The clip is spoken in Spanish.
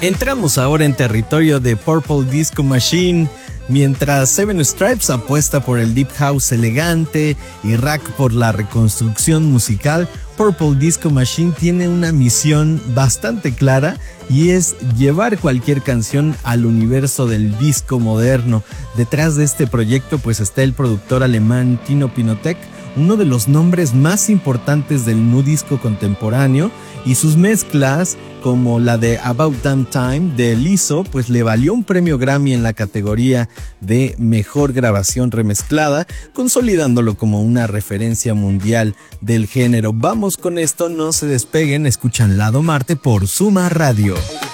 Entramos ahora en territorio de Purple Disco Machine. Mientras Seven Stripes apuesta por el deep house elegante y Rack por la reconstrucción musical, Purple Disco Machine tiene una misión bastante clara y es llevar cualquier canción al universo del disco moderno. Detrás de este proyecto pues está el productor alemán Tino Pinotek, uno de los nombres más importantes del nu disco contemporáneo, y sus mezclas, como la de About Damn Time de Lizzo, pues le valió un premio Grammy en la categoría de Mejor Grabación Remezclada, consolidándolo como una referencia mundial del género. Vamos con esto, no se despeguen, escuchan Lado Marte por Suma Radio.